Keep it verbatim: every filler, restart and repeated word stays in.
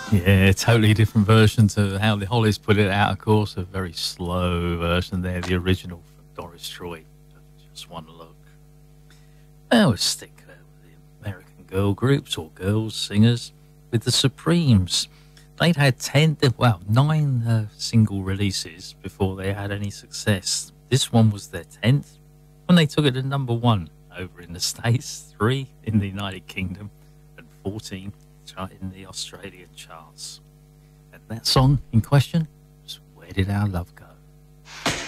Yeah, totally different version to how the Hollies put it out, of course. A very slow version there, the original from Doris Troy. Just one look. Well, we'll stick uh, with the American girl groups or girls singers with the Supremes. They'd had ten, well, nine uh, single releases before they had any success. This one was their tenth when they took it to number one over in the States, three in the United Kingdom, and fourteen in the Australian charts. And that song in question was Where Did Our Love Go?